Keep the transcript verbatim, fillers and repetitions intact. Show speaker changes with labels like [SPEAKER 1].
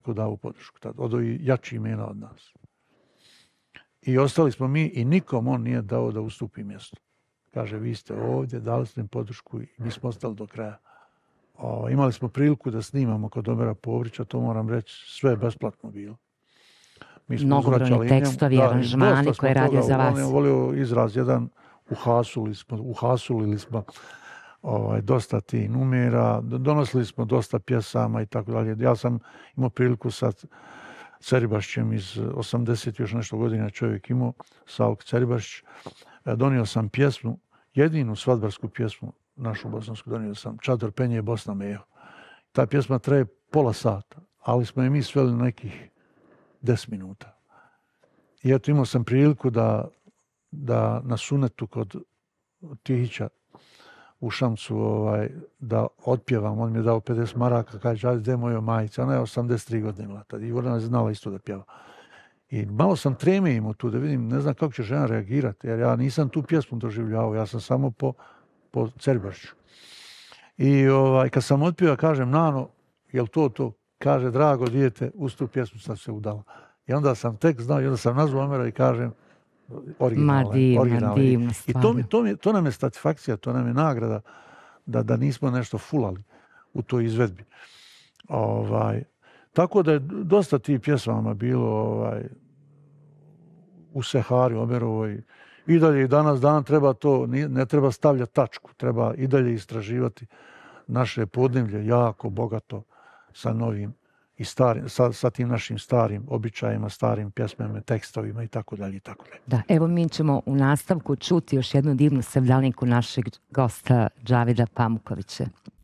[SPEAKER 1] ko dao podršku. Tad, od ovih jačih imena od nas. I ostali smo mi i nikom on nije dao da ustupi mjesto. Kaže, vi ste ovdje, dali ste im podršku i mi smo ostali do kraja. O, imali smo priliku da snimamo kod Omera Povrića, to moram reći, sve je besplatno bilo.
[SPEAKER 2] Mnogobrojni tekstovi, da, aranžmani koje je radio za vas.
[SPEAKER 1] On je volio izraz jedan, uhasuli smo, uhasulili smo ovaj, dosta tih numera, donosili smo dosta pjesama i tako dalje. Ja sam imao priliku sa Ceribašćem iz osamdeset još nešto godina čovjek imao, Salk Ceribašć. Donio sam pjesmu, jedinu svadbarsku pjesmu, našu bosansku, donio sam Čador penje Bosna meho. Ta pjesma traje pola sata, ali smo je mi sveli na nekih deset minuta. I eto imao sam priliku da, da na sunetu kod Tihića u Šamcu ovaj, da otpjevam. On mi je dao pedeset maraka, kaže, ajde, gdje je moja majica? Ona je osamdeset tri godine bila tada i ona je znala isto da pjeva. I malo sam treme imao tu da vidim, ne znam kako će žena reagirati, jer ja nisam tu pjesmu doživljavao, ja sam samo po, po Ceribašću. I ovaj, kad sam otpjeva, kažem, Nano, jel to to? Kaže, drago dijete, uz tu pjesmu sam se udala. I onda sam tek znao, i onda sam nazvao Omera i kažem, originalno.
[SPEAKER 2] Ma divno, divno,
[SPEAKER 1] I to, mi, to, mi, to nam je satisfakcija, to nam je nagrada da, da nismo nešto fulali u toj izvedbi. Ovaj, tako da je dosta tih pjesmama bilo ovaj, u Sehari, Omerovoj. I dalje i danas dan treba to, ne treba stavljati tačku, treba i dalje istraživati naše podneblje jako bogato sa novim i starim, sa, sa tim našim starim običajima, starim pjesmama, tekstovima i tako dalje i tako dalje.
[SPEAKER 2] Da, evo mi ćemo u nastavku čuti još jednu divnu sevdalinku našeg gosta Džavida Pamukovića.